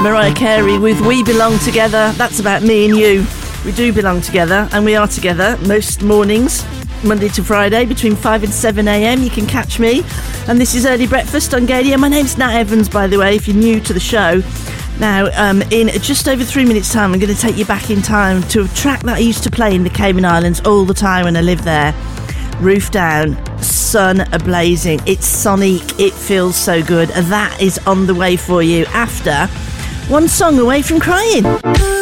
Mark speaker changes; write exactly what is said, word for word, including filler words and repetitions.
Speaker 1: Mariah Carey with We Belong Together. That's about me and you. We do belong together, and we are together most mornings, Monday to Friday, between five and seven a.m. You can catch me. And this is Early Breakfast on Gadia. My name's Nat Evans, by the way, if you're new to the show. Now, um, in just over three minutes' time, I'm going to take you back in time to a track that I used to play in the Cayman Islands all the time when I lived there. Roof down, sun a-blazing. It's sonic. It feels so good. That is on the way for you after One Song Away from Crying.